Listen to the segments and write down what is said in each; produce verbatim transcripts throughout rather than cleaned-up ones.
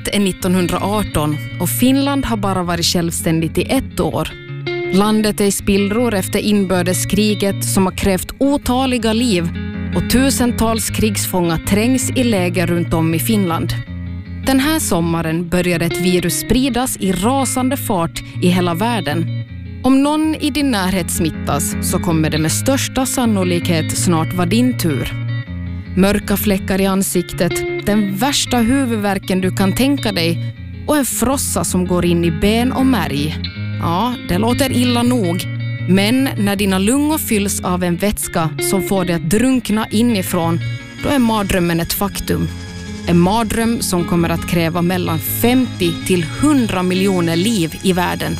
Året är nittonhundraarton och Finland har bara varit självständigt i ett år. Landet är i spillror efter inbördeskriget som har krävt otaliga liv och tusentals krigsfångar trängs i läger runt om i Finland. Den här sommaren började ett virus spridas i rasande fart i hela världen. Om någon i din närhet smittas så kommer det med största sannolikhet snart vara din tur. Mörka fläckar i ansiktet, den värsta huvudvärken du kan tänka dig och en frossa som går in i ben och märg. Ja, det låter illa nog. Men när dina lungor fylls av en vätska som får dig att drunkna inifrån, då är mardrömmen ett faktum. En mardröm som kommer att kräva mellan femtio till hundra miljoner liv i världen.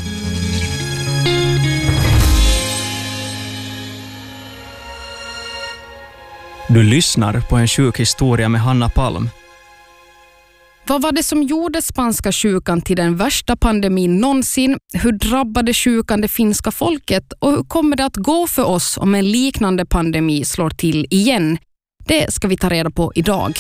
Du lyssnar på en sjuk historia med Hanna Palm. Vad var det som gjorde spanska sjukan till den värsta pandemin någonsin? Hur drabbade sjukan det finska folket? Och hur kommer det att gå för oss om en liknande pandemi slår till igen? Det ska vi ta reda på idag.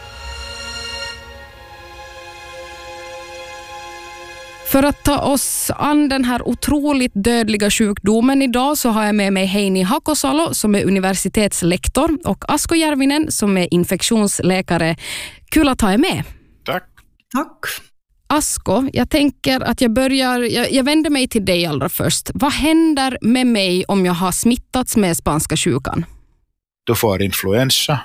För att ta oss an den här otroligt dödliga sjukdomen idag så har jag med mig Heini Hakosalo som är universitetslektor och Asko Järvinen som är infektionsläkare. Kul att ha er med. Tack. Tack. Asko, jag tänker att jag börjar, jag, jag vänder mig till dig allra först. Vad händer med mig om jag har smittats med spanska sjukan? Du får influensa,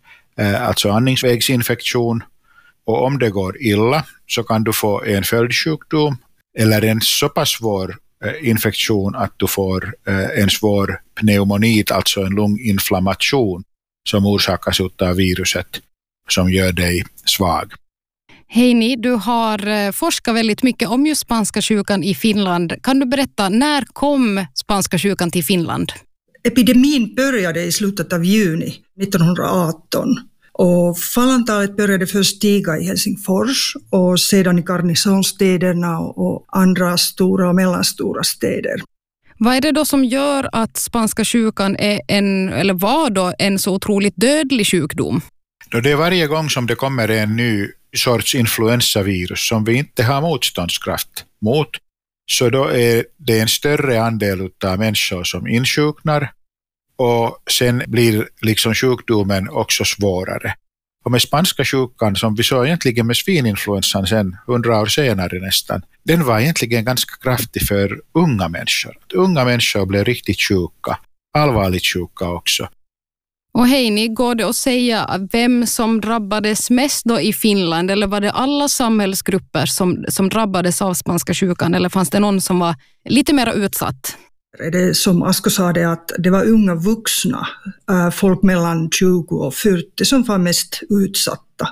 alltså andningsvägsinfektion. Och om det går illa så kan du få en följdsjukdom eller en så pass svår infektion att du får en svår pneumonit, alltså en lunginflammation som orsakas av viruset som gör dig svag. Heini, du har forskat väldigt mycket om just spanska sjukan i Finland. Kan du berätta, när kom spanska sjukan till Finland? Epidemin började i slutet av juni nittonhundraarton. Och fallantalet började först stiga i Helsingfors och sedan i garnisonstäderna och andra stora och mellanstora städer. Vad är det då som gör att spanska sjukan är en, eller var då en så otroligt dödlig sjukdom? Det är varje gång som det kommer en ny sorts influensavirus som vi inte har motståndskraft mot, så då är det en större andel av människor som insjuknar. Och sen blir liksom sjukdomen också svårare. Och med spanska sjukan, som vi såg egentligen med svininfluensan sen hundra år senare nästan, den var egentligen ganska kraftig för unga människor. Unga människor blev riktigt sjuka, allvarligt sjuka också. Och Heini, går det att säga vem som drabbades mest då i Finland? Eller var det alla samhällsgrupper som, som drabbades av spanska sjukan? Eller fanns det någon som var lite mer utsatt? Det som Asko sa, det att det var unga vuxna, folk mellan tjugo och fyrtio som var mest utsatta.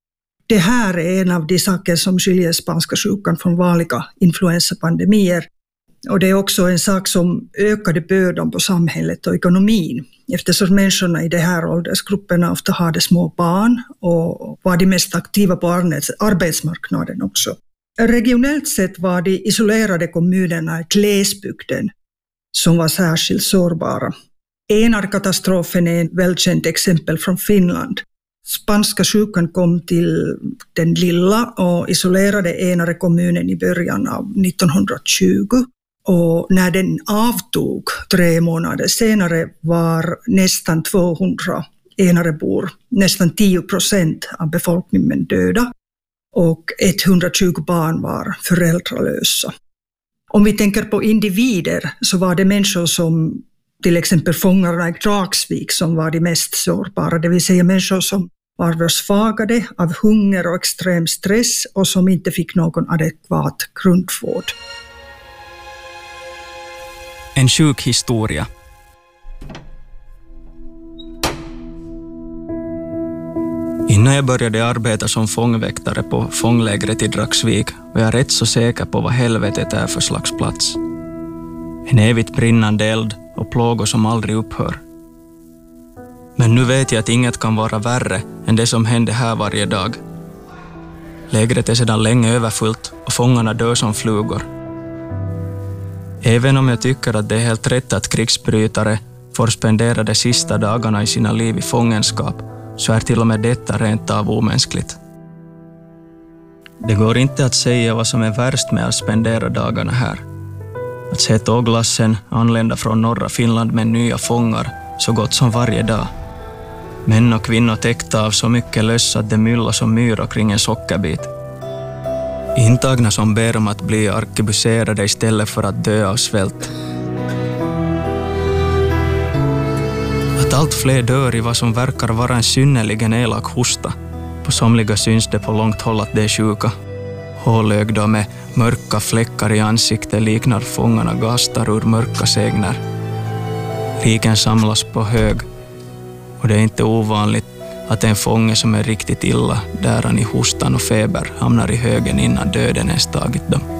Det här är en av de saker som skiljer spanska sjukan från vanliga influensapandemier. Och det är också en sak som ökade bördan på samhället och ekonomin, eftersom människorna i de här åldersgrupperna ofta hade små barn och var de mest aktiva på arbetsmarknaden också. Regionellt sett var de isolerade kommunerna i glesbygden som var särskilt sårbara. Enarkatastrofen är ett välkänt exempel från Finland. Spanska sjukan kom till den lilla och isolerade Enare kommunen i början av nittonhundratjugo. Och när den avtog tre månader senare var nästan tvåhundra Enarebor, nästan tio procent av befolkningen döda. Och etthundratjugo barn var föräldralösa. Om vi tänker på individer så var det människor som till exempel fångarna i Dragsvik som var de mest sårbara, det vill säga människor som var försvagade av hunger och extrem stress och som inte fick någon adekvat grundvård. En sjuk historia. Innan jag började arbeta som fångväktare på fånglägret i Dragsvik var jag rätt så säker på vad helvetet är för slags plats. En evigt brinnande eld och plågor som aldrig upphör. Men nu vet jag att inget kan vara värre än det som hände här varje dag. Lägret är sedan länge överfullt och fångarna dör som flugor. Även om jag tycker att det är helt rätt att krigsbrytare får spendera de sista dagarna i sina liv i fångenskap, så är till och med detta rent av omänskligt. Det går inte att säga vad som är värst med att spendera dagarna här. Att se tåglassen anlända från norra Finland med nya fångar så gott som varje dag. Män och kvinnor täckta av så mycket löss att det myllar som myror kring en sockerbit. Intagna som ber om att bli arkebuserade istället för att dö av svält. Att allt fler dör i vad som verkar vara en synnerligen elak hosta. På somliga syns det på långt håll att det är sjuka. Hålögda med mörka fläckar i ansiktet liknar fångarna gastar ur mörka sägner. Liken samlas på hög och det är inte ovanligt att en fånge som är riktigt illa där han i hostan och feber hamnar i högen innan döden ens tagit dem.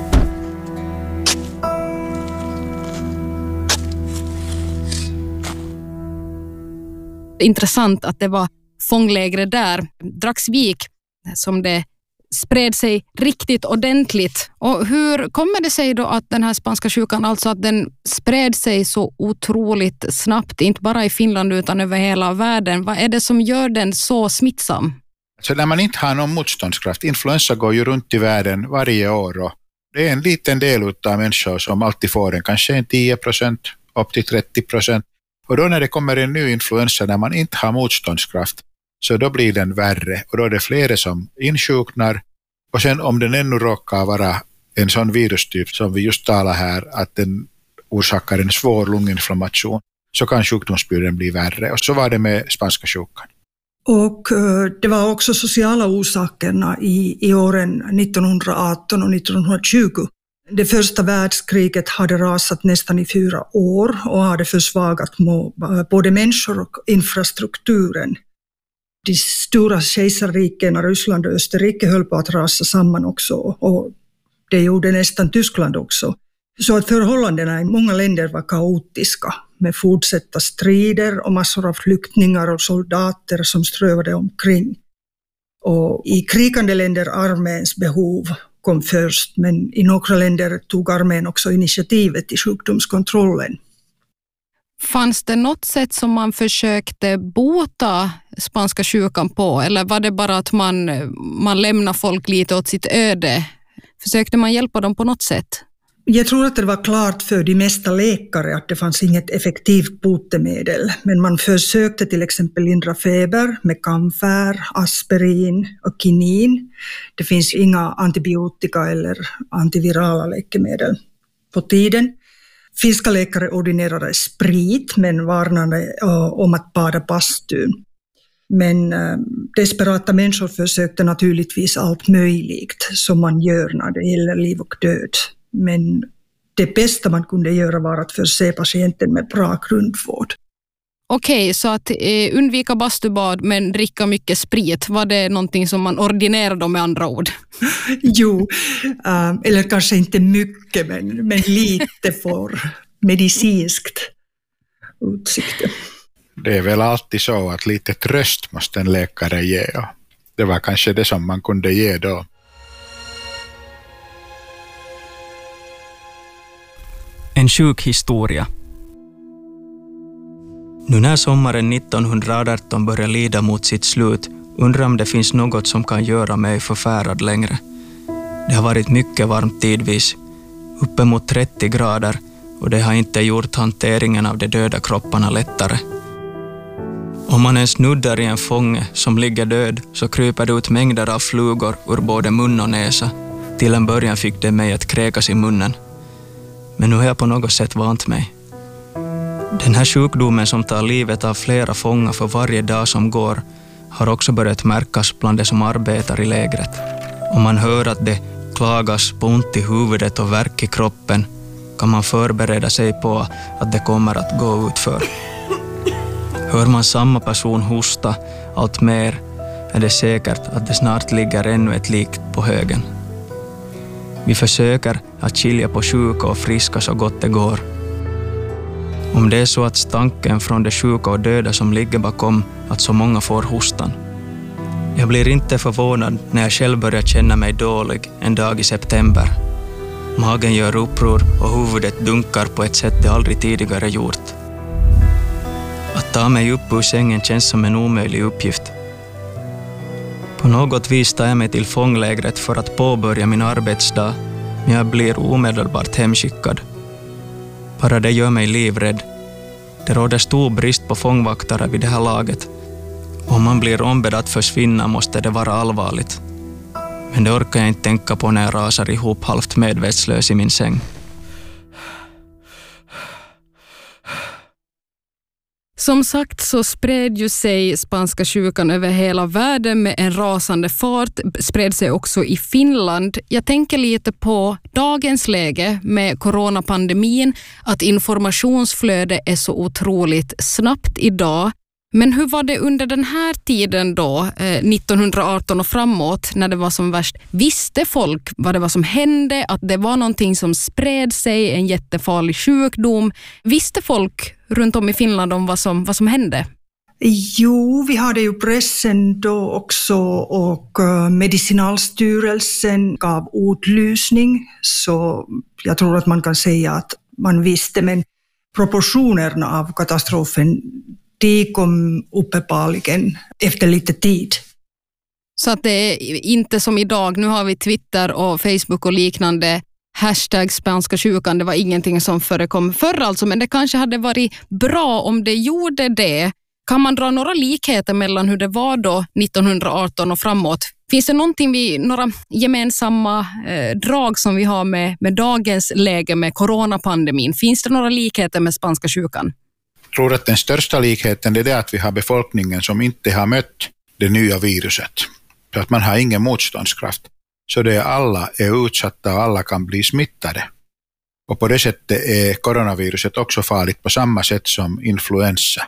Intressant att det var fånglägre där, Dragsvik, som det spred sig riktigt ordentligt. Och hur kommer det sig då att den här spanska sjukan, alltså att den spred sig så otroligt snabbt, inte bara i Finland utan över hela världen? Vad är det som gör den så smittsam? Så när man inte har någon motståndskraft, influensa går ju runt i världen varje år och det är en liten del av människor som alltid får den, kanske en tio procent upp till trettio procent. Och då när det kommer en ny influensa när man inte har motståndskraft, så då blir den värre och då är det flera som insjuknar. Och sen om den ännu råkar vara en sån virustyp som vi just talar här, att den orsakar en svår lunginflammation, så kan sjukdomsbyrden bli värre. Och så var det med spanska sjukan. Och det var också sociala orsakerna i, i åren nittonhundraarton och nittonhundratjugo. Det första världskriget hade rasat nästan i fyra år och hade försvagat både människor och infrastrukturen. De stora kejsarrikena, Ryssland och Österrike, höll på att rasa samman också och det gjorde nästan Tyskland också. Så att förhållandena i många länder var kaotiska med fortsatta strider och massor av flyktingar och soldater som strövade omkring. Och i krigande länder arméns behov kom först, men i några länder tog armén också initiativet i sjukdomskontrollen. Fanns det något sätt som man försökte bota spanska sjukan på, eller var det bara att man, man lämnar folk lite åt sitt öde? Försökte man hjälpa dem på något sätt? Jag tror att det var klart för de mesta läkare att det fanns inget effektivt botemedel, men man försökte till exempel lindra feber med kamfer, aspirin och kinin. Det finns inga antibiotika eller antivirala läkemedel på tiden. Finska läkare ordinerade sprit men varnade om att bada bastun. Men desperata människor försökte naturligtvis allt möjligt som man gör när det gäller liv och död. Men det bästa man kunde göra var att förse patienten med bra grundvård. Okej, så att eh, undvika bastubad men dricka mycket sprit, var det någonting som man ordinerade med andra ord? Jo, äh, eller kanske inte mycket men, men lite för medicinskt utsikte. Det är väl alltid så att lite tröst måste en läkare ge. Det var kanske det som man kunde ge då. En sjuk historia. Nu när sommaren nittonhundraarton börjar lida mot sitt slut undrar om det finns något som kan göra mig förfärad längre. Det har varit mycket varmt tidvis, uppemot trettio grader, och det har inte gjort hanteringen av de döda kropparna lättare. Om man ens nuddar i en fånge som ligger död så kryper det ut mängder av flugor ur både mun och näsa. Till en början fick det mig att kräkas i munnen. Men nu har jag på något sätt vant mig. Den här sjukdomen som tar livet av flera fångar för varje dag som går har också börjat märkas bland de som arbetar i lägret. Om man hör att det klagas på ont i huvudet och värk i kroppen kan man förbereda sig på att det kommer att gå utför. Hör man samma person hosta allt mer är det säkert att det snart ligger ännu ett lik på högen. Vi försöker att skilja på sjuka och friska så gott det går. Om det är så att stanken från de sjuka och döda som ligger bakom att så många får hostan. Jag blir inte förvånad när jag själv börjar känna mig dålig en dag i september. Magen gör uppror och huvudet dunkar på ett sätt det aldrig tidigare gjort. Att ta mig upp ur sängen känns som en omöjlig uppgift. På På något vis tar jag mig till fånglägret för att påbörja min arbetsdag, men jag blir omedelbart hemskickad. Bara det gör mig livrädd. Det råder stor brist på fångvaktare vid det här laget. Om man blir ombedd att försvinna måste det vara allvarligt. Men det orkar jag inte tänka på när jag rasar ihop halvt medvetslös i min säng. Som sagt så spred ju sig spanska sjukan över hela världen med en rasande fart, spred sig också i Finland. Jag tänker lite på dagens läge med coronapandemin, att informationsflödet är så otroligt snabbt idag. Men hur var det under den här tiden då, eh, nittonhundraarton och framåt, när det var som värst? Visste folk vad det var som hände, att det var någonting som spred sig, en jättefarlig sjukdom? Visste folk runt om i Finland om vad som, vad som hände? Jo, vi hade ju pressen då också och Medicinalstyrelsen gav utlysning, så jag tror att man kan säga att man visste, men proportionerna av katastrofen de kom uppenbarligen efter lite tid. Så att det är inte som idag, nu har vi Twitter och Facebook och liknande, hashtag spanska sjukan, det var ingenting som förekom förr alltså, men det kanske hade varit bra om det gjorde det. Kan man dra några likheter mellan hur det var då nittonhundraarton och framåt? Finns det någonting vi, några gemensamma eh, drag som vi har med, med dagens läge med coronapandemin? Finns det några likheter med spanska sjukan? Jag tror att den största likheten är det att vi har befolkningen som inte har mött det nya viruset. Så att man har ingen motståndskraft. Så det är alla är utsatta och alla kan bli smittade. Och på det sättet är coronaviruset också farligt på samma sätt som influensa.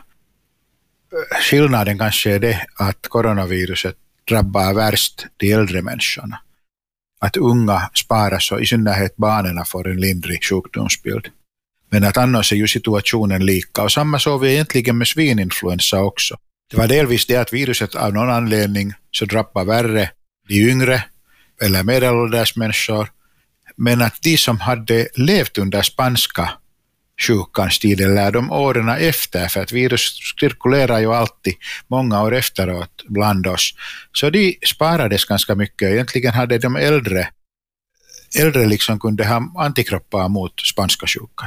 Skillnaden kanske är det att coronaviruset drabbar värst de äldre människorna. Att unga sparas och i synnerhet barnen får en lindrig sjukdomsbild. Men att annars är ju situationen lika. Och samma såg vi egentligen med svininfluensa också. Det var delvis det att viruset av någon anledning så drabbar värre de yngre eller medelålders människor. Men att de som hade levt under spanska sjukans tid eller de åren efter, för att virus cirkulerar ju alltid många år efteråt bland oss, så de sparades ganska mycket. Egentligen hade de äldre, äldre liksom kunde ha antikroppar mot spanska sjukan.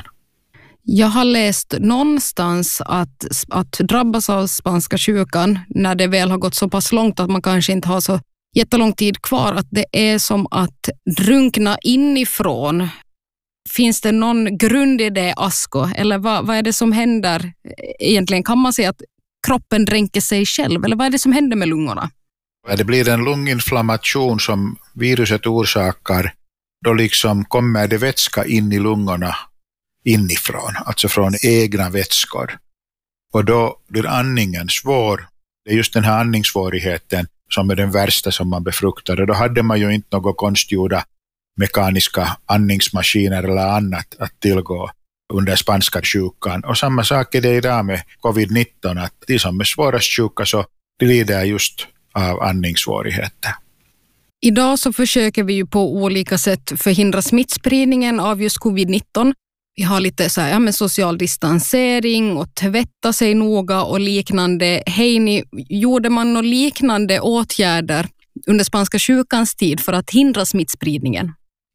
Jag har läst någonstans att, att drabbas av spanska sjukan när det väl har gått så pass långt att man kanske inte har så jättelång tid kvar, att det är som att drunkna inifrån. Finns det någon grund i det, Asko? Eller vad, vad är det som händer egentligen? Kan man säga att kroppen dränker sig själv? Eller vad är det som händer med lungorna? Det blir en lunginflammation som viruset orsakar. Då liksom kommer det vätska in i lungorna inifrån, alltså från egna vätskor. Och då blir andningen svår. Det är just den här andningssvårigheten som är den värsta som man befruktar. Och då hade man ju inte några konstgjorda mekaniska andningsmaskiner eller annat att tillgå under spanska sjukan. Och samma sak är det idag med covid nitton, att de som är svårast sjuka så lider just av andningssvårigheter. Idag så försöker vi ju på olika sätt förhindra smittspridningen av just covid nitton. Vi har lite så här, ja, med social distansering och tvätta sig noga och liknande. Heini, gjorde man några liknande åtgärder under spanska sjukans tid för att hindra smittspridningen?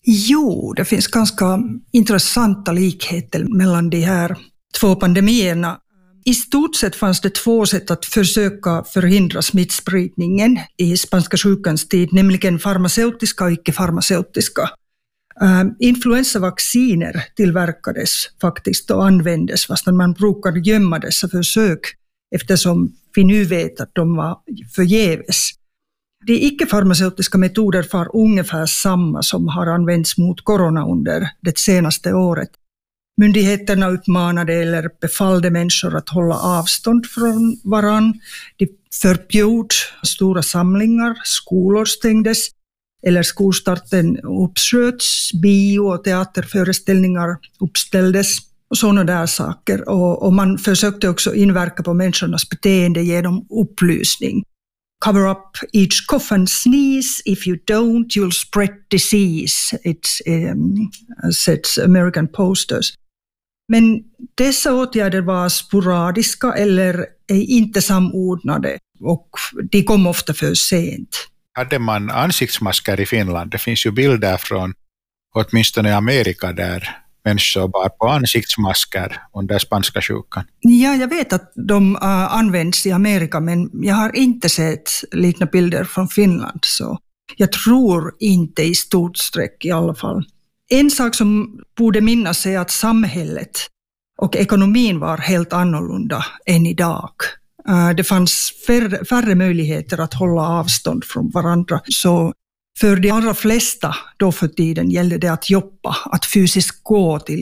Jo, det finns ganska intressanta likheter mellan de här två pandemierna. I stort sett fanns det två sätt att försöka förhindra smittspridningen i spanska sjukans tid, nämligen farmaceutiska och icke-farmaceutiska. Uh, influensavacciner tillverkades faktiskt och användes, fast man brukar gömma dessa försök eftersom vi nu vet att de var förgäves. De icke-farmaceutiska metoder var ungefär samma som har använts mot corona under det senaste året. Myndigheterna uppmanade eller befallde människor att hålla avstånd från varann. De förbjöd stora samlingar, skolor stängdes eller skolstarten uppsköts, bio- och teaterföreställningar uppställdes och sådana där saker. Och, och man försökte också inverka på människornas beteende genom upplysning. Cover up each cough and sneeze. If you don't, you'll spread disease. It's um, says American posters. Men dessa åtgärder var sporadiska eller inte samordnade och de kom ofta för sent. hade man ansiktsmasker i Finland. Det finns ju bilder från åtminstone Amerika där människor bar på ansiktsmasker under spanska sjukan. Ja, jag vet att de uh, används i Amerika, men jag har inte sett liknande bilder från Finland. Så jag tror inte i stort streck i alla fall. En sak som borde minnas är att samhället och ekonomin var helt annorlunda än idag. Uh, det fanns färre, färre möjligheter att hålla avstånd från varandra. Så för de allra flesta då för tiden gällde det att jobba, att fysiskt gå till